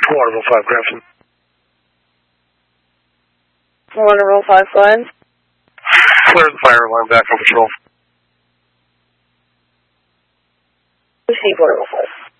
Waterville 5, Grafton. Waterville 5, go ahead. Clear the fire alarm, back on patrol. Receive Waterville 5.